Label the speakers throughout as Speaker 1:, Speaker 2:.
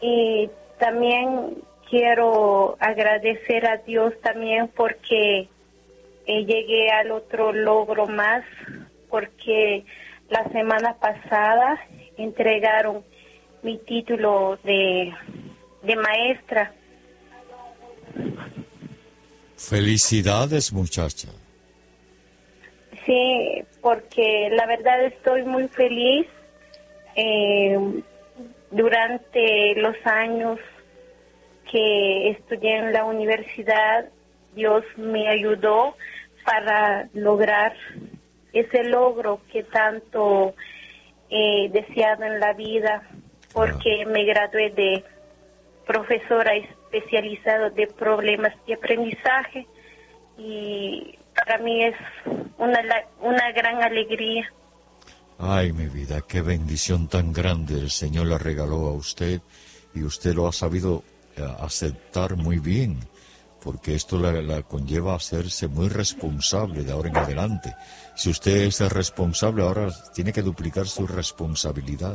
Speaker 1: Y también quiero agradecer a Dios también porque llegué al otro logro más, porque la semana pasada entregaron mi título de maestra.
Speaker 2: Felicidades, muchacha.
Speaker 1: Sí, porque la verdad estoy muy feliz. Durante los años que estudié en la universidad, Dios me ayudó para lograr ese logro que tanto he deseado en la vida, porque me gradué de profesora especializada de problemas de aprendizaje y para mí es una gran alegría.
Speaker 2: Ay, mi vida, qué bendición tan grande el Señor la regaló a usted y usted lo ha sabido aceptar muy bien, porque esto la conlleva a hacerse muy responsable de ahora en adelante. Si usted es el responsable, ahora tiene que duplicar su responsabilidad.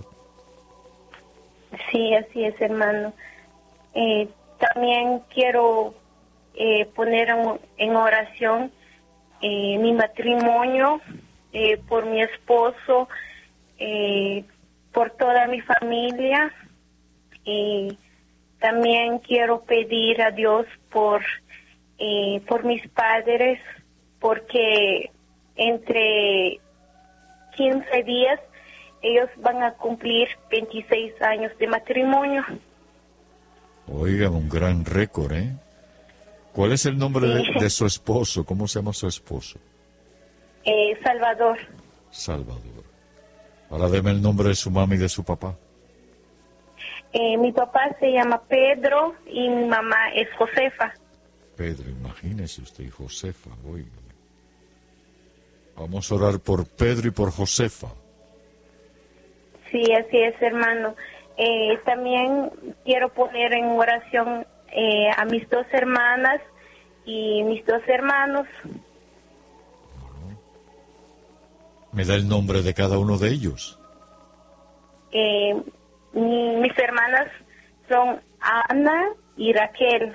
Speaker 1: Sí, así es, hermano. También quiero poner en oración mi matrimonio, por mi esposo, por toda mi familia. Y también quiero pedir a Dios por mis padres, porque entre 15 días ellos van a cumplir 26 años de matrimonio.
Speaker 2: Oiga, un gran récord, ¿eh? ¿Cuál es el nombre de su esposo? ¿Cómo se llama su esposo?
Speaker 1: Salvador.
Speaker 2: Salvador. Ahora deme el nombre de su mamá y de su papá.
Speaker 1: Mi papá se llama Pedro y mi mamá es Josefa.
Speaker 2: Pedro, imagínese usted, y Josefa, oiga. Vamos a orar por Pedro y por Josefa.
Speaker 1: Sí, así es, hermano. También quiero poner en oración a mis 2 hermanas y mis 2 hermanos.
Speaker 2: ¿Me da el nombre de cada uno de ellos?
Speaker 1: Mis hermanas son Ana y Raquel.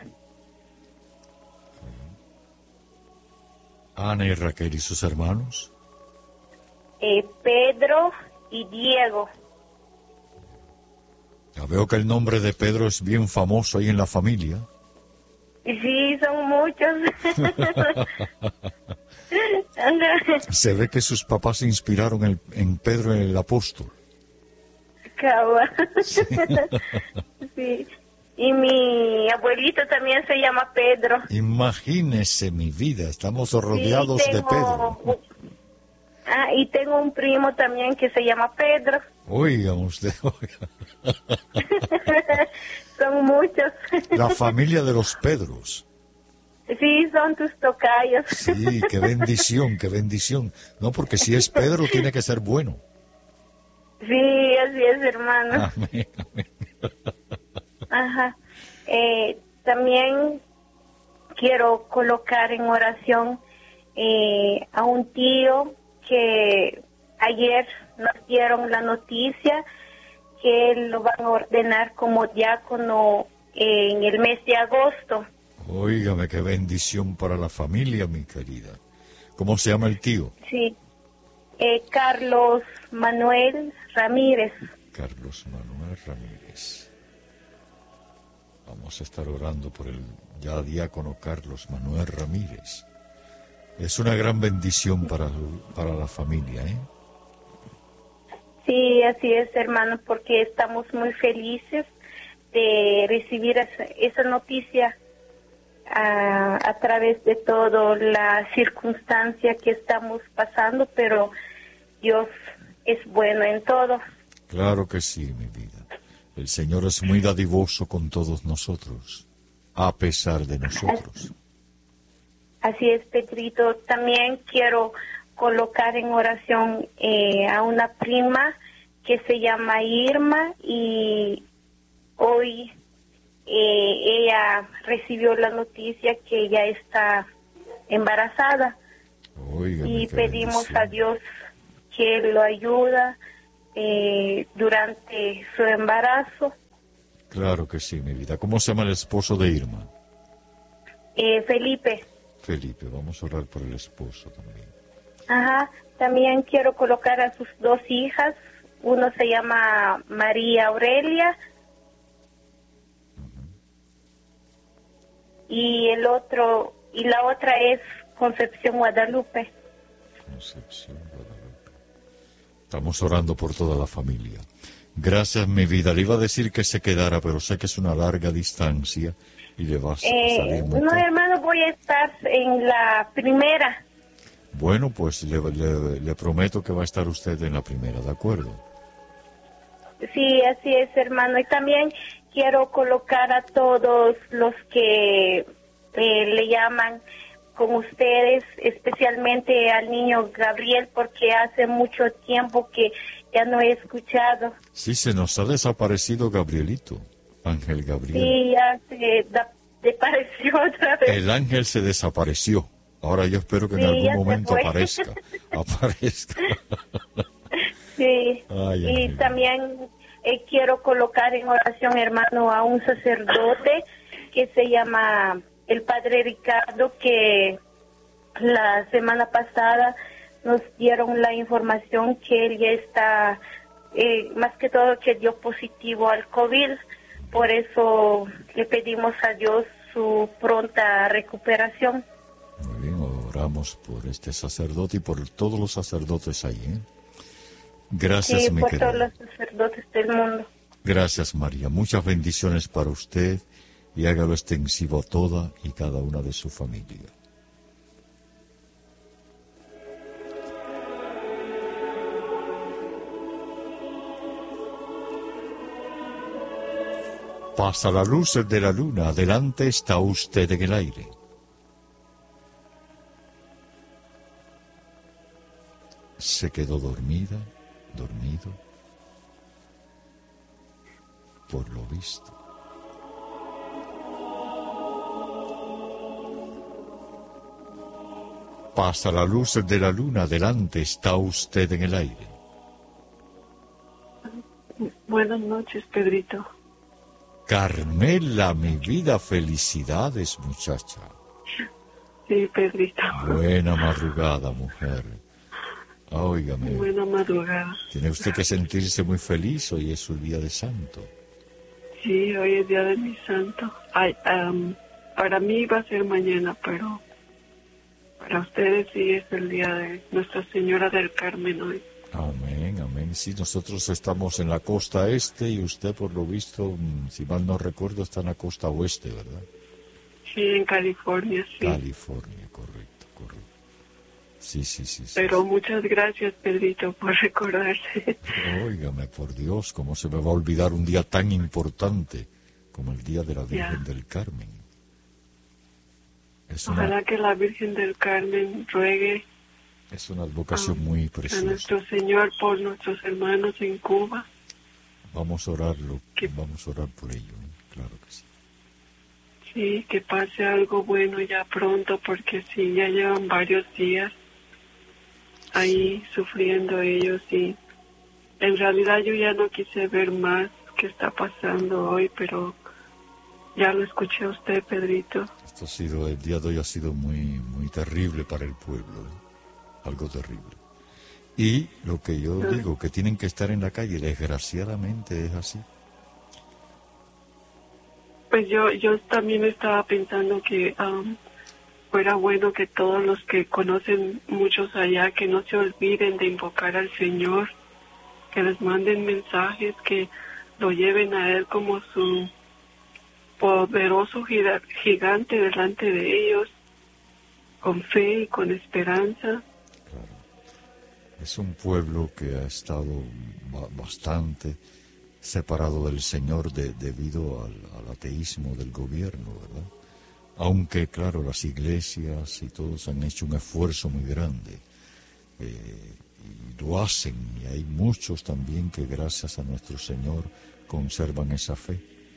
Speaker 2: Ana y Raquel, ¿y sus hermanos?
Speaker 1: Pedro y Diego.
Speaker 2: Ya veo que el nombre de Pedro es bien famoso ahí en la familia.
Speaker 1: Sí, son muchos.
Speaker 2: Se ve que sus papás se inspiraron en Pedro el apóstol.
Speaker 1: Sí. Sí. Y mi abuelito también se llama Pedro.
Speaker 2: Imagínese mi vida, estamos rodeados de Pedro.
Speaker 1: Y tengo un primo también que se llama Pedro.
Speaker 2: Oiga usted, oiga.
Speaker 1: Son muchos.
Speaker 2: La familia de los Pedros.
Speaker 1: Sí, son tus tocayos.
Speaker 2: Sí, qué bendición, qué bendición. No, porque si es Pedro, tiene que ser bueno.
Speaker 1: Sí, así es, hermano.
Speaker 2: Amén, amén.
Speaker 1: Ajá. También quiero colocar en oración a un tío que ayer nos dieron la noticia que lo van a ordenar como diácono en el mes de agosto.
Speaker 2: Óigame, qué bendición para la familia, mi querida. ¿Cómo se llama el tío?
Speaker 1: Sí, Carlos Manuel Ramírez.
Speaker 2: Carlos Manuel Ramírez. Vamos a estar orando por el ya diácono Carlos Manuel Ramírez. Es una gran bendición para la familia, ¿eh?
Speaker 1: Sí, así es, hermano, porque estamos muy felices de recibir esa noticia a través de toda la circunstancia que estamos pasando, pero Dios es bueno en todo.
Speaker 2: Claro que sí, mi vida. El Señor es muy dadivoso con todos nosotros, a pesar de nosotros.
Speaker 1: Así es, Pedrito. También quiero colocar en oración a una prima que se llama Irma y hoy ella recibió la noticia que ella está embarazada.
Speaker 2: Óigame,
Speaker 1: y
Speaker 2: qué
Speaker 1: pedimos
Speaker 2: bendición.
Speaker 1: a Dios que lo ayuda durante su embarazo
Speaker 2: Claro que sí, mi vida. ¿Cómo se llama el esposo de Irma?
Speaker 1: Felipe.
Speaker 2: Felipe, vamos a orar por el esposo también.
Speaker 1: Ajá. También quiero colocar a sus dos hijas. Uno se llama María Aurelia y la otra es Concepción Guadalupe.
Speaker 2: Concepción Guadalupe. Estamos orando por toda la familia. Gracias, mi vida. Le iba a decir que se quedara, pero sé que es una larga distancia y le va a salir muy
Speaker 1: No,
Speaker 2: caro.
Speaker 1: hermano, voy a estar en la primera.
Speaker 2: Bueno, pues le prometo que va a estar usted en la primera, ¿de acuerdo?
Speaker 1: Sí, así es, hermano. Y también quiero colocar a todos los que le llaman con ustedes, especialmente al niño Gabriel, porque hace mucho tiempo que ya no he escuchado.
Speaker 2: Sí, se nos ha desaparecido Gabrielito, Ángel Gabriel.
Speaker 1: Sí, ya se desapareció otra vez.
Speaker 2: El ángel se desapareció. Ahora yo espero que en
Speaker 1: Sí,
Speaker 2: algún
Speaker 1: ya se
Speaker 2: momento
Speaker 1: fue.
Speaker 2: aparezca.
Speaker 1: Sí,
Speaker 2: Ay,
Speaker 1: y
Speaker 2: Ángel.
Speaker 1: también quiero colocar en oración, hermano, a un sacerdote que se llama el Padre Ricardo, que la semana pasada nos dieron la información que él ya está, más que todo que dio positivo al COVID. Por eso le pedimos a Dios su pronta recuperación.
Speaker 2: Muy bien, oramos por este sacerdote y por todos los sacerdotes ahí, ¿eh? Gracias,
Speaker 1: Sí,
Speaker 2: mi
Speaker 1: por
Speaker 2: querida.
Speaker 1: todos los sacerdotes del mundo.
Speaker 2: Gracias, María. Muchas bendiciones para usted y hágalo extensivo a toda y cada una de su familia. Pasa la luz de la luna, adelante está usted en el aire. Se quedó dormida, dormido, por lo visto. Pasa la luz de la luna, adelante está usted en el aire.
Speaker 3: Buenas noches, Pedrito.
Speaker 2: Carmela, mi vida, felicidades, muchacha.
Speaker 3: Sí, Pedrito.
Speaker 2: Buena madrugada, mujer. Óigame,
Speaker 3: Buena madrugada.
Speaker 2: tiene usted que sentirse muy feliz, hoy es su día de santo.
Speaker 3: Sí, hoy es día de mi santo. Ay, para mí va a ser mañana, pero para ustedes sí es el día de Nuestra Señora del Carmen hoy.
Speaker 2: Amén, amén. Sí, nosotros estamos en la costa este y usted, por lo visto, si mal no recuerdo, está en la costa oeste, ¿verdad?
Speaker 3: Sí, en California, sí.
Speaker 2: California, correcto, correcto. Sí.
Speaker 3: Pero muchas gracias, Pedrito, por recordarse.
Speaker 2: Óigame, por Dios, ¿cómo se me va a olvidar un día tan importante como el Día de la Virgen del Carmen?
Speaker 3: Ojalá que la Virgen del Carmen ruegue
Speaker 2: Es una advocación muy
Speaker 3: a
Speaker 2: preciosa.
Speaker 3: nuestro Señor por nuestros hermanos en Cuba.
Speaker 2: Vamos a orarlo, vamos a orar por ello, ¿eh? Claro que sí.
Speaker 3: Sí, que pase algo bueno ya pronto, porque sí, ya llevan varios días ahí sufriendo ellos y en realidad yo ya no quise ver más qué está pasando hoy, pero ya lo escuché a usted, Pedrito.
Speaker 2: Esto ha sido, el día de hoy ha sido muy terrible para el pueblo, ¿eh? Algo terrible. Y lo que yo digo, que tienen que estar en la calle, desgraciadamente es así.
Speaker 3: Pues yo también estaba pensando que fuera bueno que todos los que conocen muchos allá, que no se olviden de invocar al Señor, que les manden mensajes, que lo lleven a Él como su poderoso gigante delante de ellos, con fe y con esperanza.
Speaker 2: Es un pueblo que ha estado bastante separado del Señor debido al ateísmo del gobierno, ¿verdad? Aunque, claro, las iglesias y todos han hecho un esfuerzo muy grande. Y lo hacen, y hay muchos también que gracias a nuestro Señor conservan esa fe.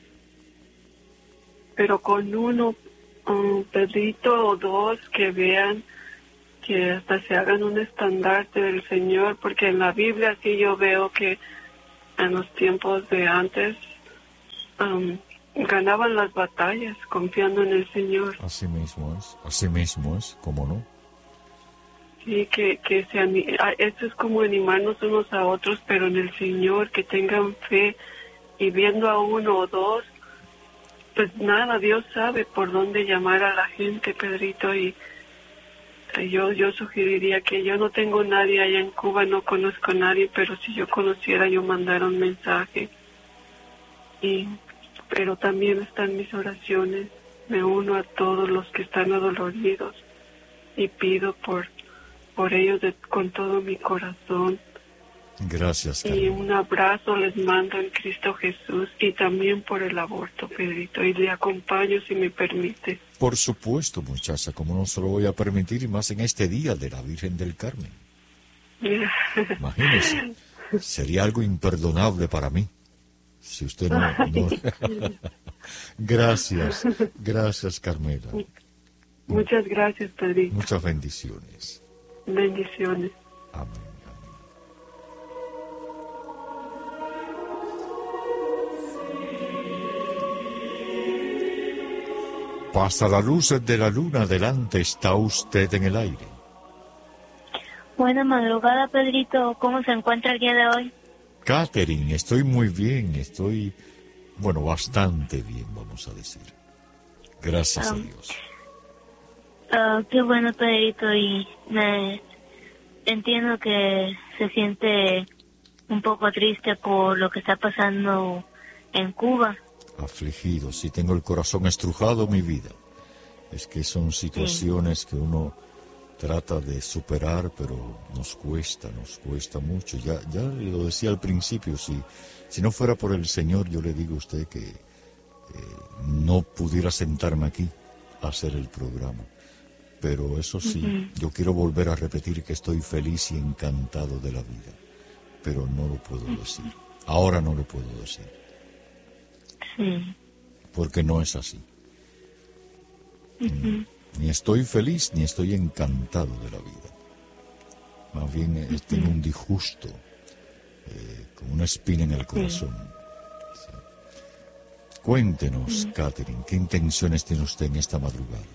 Speaker 3: Pero con uno, Pedrito, o dos que vean, que hasta se hagan un estandarte del Señor, porque en la Biblia sí yo veo que en los tiempos de antes ganaban las batallas confiando en el Señor.
Speaker 2: Así mismo es, ¿cómo no?
Speaker 3: Sí, esto es como animarnos unos a otros, pero en el Señor, que tengan fe, y viendo a uno o dos, pues nada, Dios sabe por dónde llamar a la gente, Pedrito, y yo sugeriría que yo no tengo nadie allá en Cuba, no conozco a nadie, pero si yo conociera, yo mandara un mensaje. Pero también están mis oraciones, me uno a todos los que están adoloridos y pido por ellos con todo mi corazón.
Speaker 2: Gracias,
Speaker 3: Y
Speaker 2: Carmen.
Speaker 3: un abrazo les mando en Cristo Jesús, y también por el aborto, Pedrito, y le acompaño si me permite.
Speaker 2: Por supuesto, muchacha, como no se lo voy a permitir, y más en este día de la Virgen del Carmen. Imagínese, sería algo imperdonable para mí si usted no... Gracias, Carmela.
Speaker 3: Muchas gracias, Pedrito.
Speaker 2: Muchas bendiciones.
Speaker 3: Bendiciones.
Speaker 2: Amén. Pasa la luz de la luna, adelante, está usted en el aire.
Speaker 4: Buena madrugada, Pedrito. ¿Cómo se encuentra el día de hoy?
Speaker 2: Catherine, estoy muy bien, bastante bien, vamos a decir. Gracias a Dios.
Speaker 4: Qué bueno, Pedrito, y me entiendo que se siente un poco triste por lo que está pasando en Cuba.
Speaker 2: Afligido, sí, tengo el corazón estrujado, mi vida. Es que son situaciones que uno trata de superar, pero nos cuesta mucho. Ya lo decía al principio, si no fuera por el Señor, yo le digo a usted que no pudiera sentarme aquí a hacer el programa. Pero eso sí, yo quiero volver a repetir que estoy feliz y encantado de la vida. Pero no lo puedo decir. Ahora no lo puedo decir.
Speaker 4: Sí.
Speaker 2: Porque no es así. Ni estoy feliz, ni estoy encantado de la vida. Más bien tengo un disgusto, con una espina en el corazón. Sí. Cuéntenos, Catherine, ¿qué intenciones tiene usted en esta madrugada?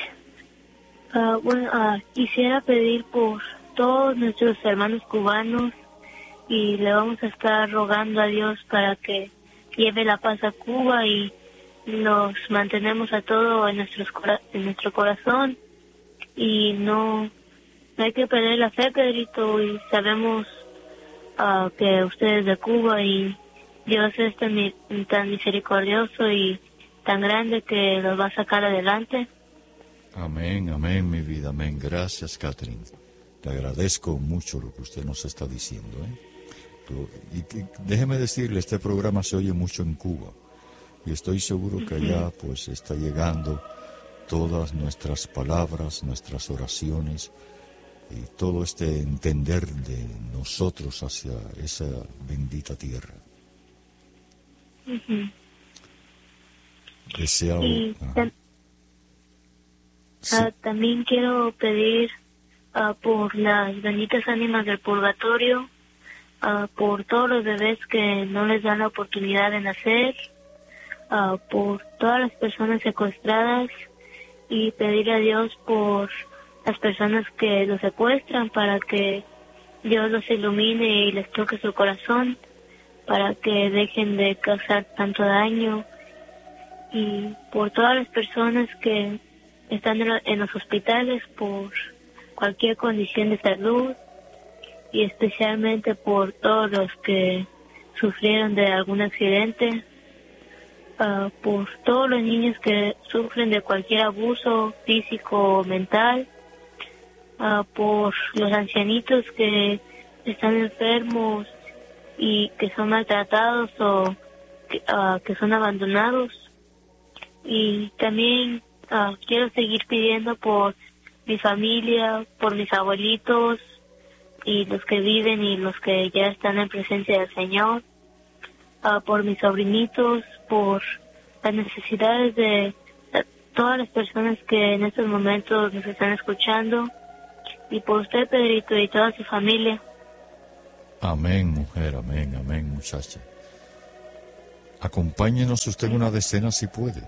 Speaker 4: Quisiera pedir por todos nuestros hermanos cubanos, y le vamos a estar rogando a Dios para que lleve la paz a Cuba, y nos mantenemos a todo en nuestro corazón, y no hay que perder la fe, Pedrito, y sabemos que usted es de Cuba y Dios es tan misericordioso y tan grande que los va a sacar adelante.
Speaker 2: Amén, mi vida, amén. Gracias, Catherine. Le agradezco mucho lo que usted nos está diciendo, Y déjeme decirle, este programa se oye mucho en Cuba, y estoy seguro que allá pues está llegando todas nuestras palabras, nuestras oraciones y todo este entender de nosotros hacia esa bendita tierra. Deseo...
Speaker 4: También quiero pedir por las benditas ánimas del purgatorio, por todos los bebés que no les dan la oportunidad de nacer, por todas las personas secuestradas, y pedir a Dios por las personas que los secuestran, para que Dios los ilumine y les toque su corazón, para que dejen de causar tanto daño, y por todas las personas que están en los hospitales por cualquier condición de salud, y especialmente por todos los que sufrieron de algún accidente, por todos los niños que sufren de cualquier abuso físico o mental, por los ancianitos que están enfermos y que son maltratados o que son abandonados. Y también quiero seguir pidiendo por mi familia, por mis abuelitos y los que viven y los que ya están en presencia del Señor, por mis sobrinitos, por las necesidades de todas las personas que en estos momentos nos están escuchando, y por usted, Pedrito, y toda su familia.
Speaker 2: Amén, mujer, amén, muchacha. Acompáñenos usted en una decena si puede.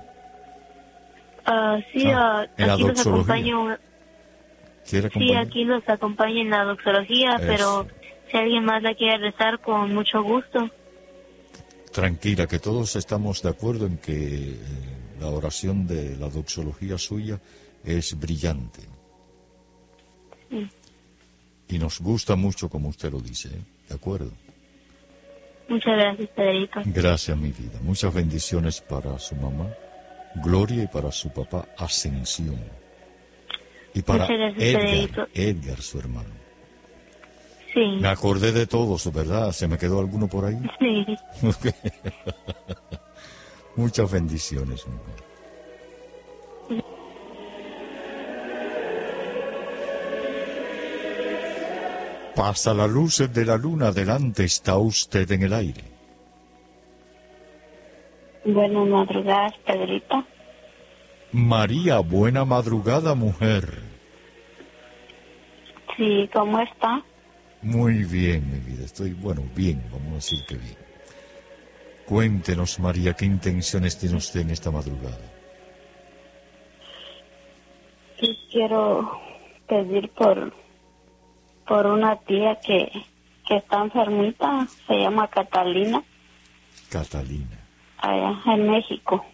Speaker 4: Sí,
Speaker 2: en la
Speaker 4: aquí los
Speaker 2: doxología.
Speaker 4: acompaño.
Speaker 2: ¿Quiere
Speaker 4: Sí,
Speaker 2: acompañar?
Speaker 4: aquí los acompaño en la doxología,
Speaker 2: Eso.
Speaker 4: pero si alguien más la quiere rezar, con mucho gusto.
Speaker 2: Tranquila, que todos estamos de acuerdo en que la oración de la doxología suya es brillante.
Speaker 4: Sí.
Speaker 2: Y nos gusta mucho como usted lo dice, ¿eh? ¿De acuerdo?
Speaker 4: Muchas gracias, Pedrito.
Speaker 2: Gracias, mi vida. Muchas bendiciones para su mamá, Gloria, y para su papá, Ascensión. Y para
Speaker 4: Muchas gracias, Pedrito.
Speaker 2: Edgar, su hermano.
Speaker 4: Sí.
Speaker 2: Me acordé de todos, ¿verdad? ¿Se me quedó alguno por ahí?
Speaker 4: Sí.
Speaker 2: Muchas bendiciones, mujer. Pasa la luz de la luna, adelante está usted en el aire.
Speaker 1: Buenas madrugadas, Pedrito.
Speaker 2: María, buena madrugada, mujer.
Speaker 1: Sí, ¿cómo está?
Speaker 2: Muy bien, mi vida. Estoy, bueno, bien, vamos a decir que bien. Cuéntenos, María, ¿qué intenciones tiene usted en esta madrugada?
Speaker 1: Sí, quiero pedir por una tía que está enfermita, se llama Catalina,
Speaker 2: Catalina.
Speaker 1: allá en México.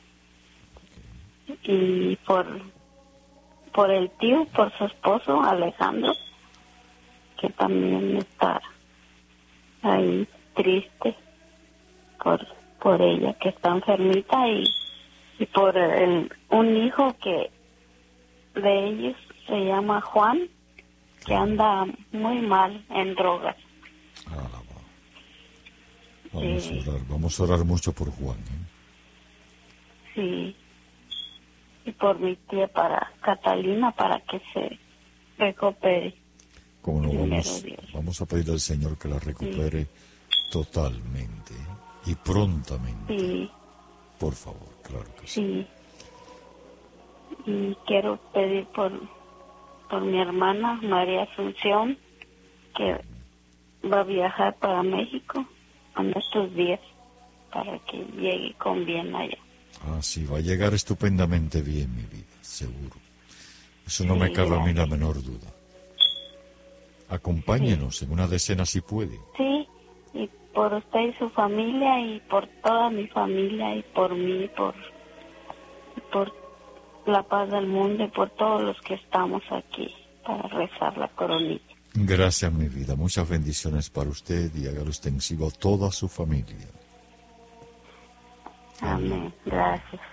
Speaker 1: Y por el tío, por su esposo, Alejandro, que también está ahí triste por ella, que está enfermita, y por un hijo que de ellos se llama Juan, que anda muy mal en drogas.
Speaker 2: Vamos a orar mucho por Juan, ¿eh?
Speaker 1: Sí. Y por mi tía, para Catalina, para que se recupere.
Speaker 2: Como no,
Speaker 1: Primero Dios.
Speaker 2: vamos a pedirle al Señor que la recupere totalmente, ¿eh? Y prontamente.
Speaker 1: Sí,
Speaker 2: Por favor, claro que sí.
Speaker 1: sí. Y quiero pedir por mi hermana María Asunción, que va a viajar para México en estos días, para que llegue con bien allá.
Speaker 2: Ah, sí, va a llegar estupendamente bien, mi vida, seguro. Eso no me cabe a mí la menor duda. Acompáñenos en una decena si puede.
Speaker 1: Sí, y por usted y su familia, y por toda mi familia, y por mí, por la paz del mundo, y por todos los que estamos aquí para rezar la coronilla.
Speaker 2: Gracias, mi vida. Muchas bendiciones para usted y hágalo extensivo a toda su familia.
Speaker 1: Amén. Gracias.